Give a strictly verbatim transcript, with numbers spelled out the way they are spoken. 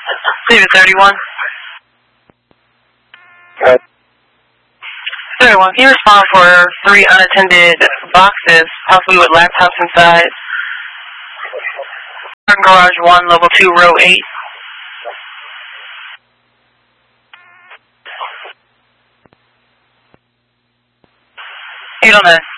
Leave it thirty-one. Good. thirty-one, can you respond for three unattended boxes, possibly with laptops inside? Garage one, level two, row eight. eight on that.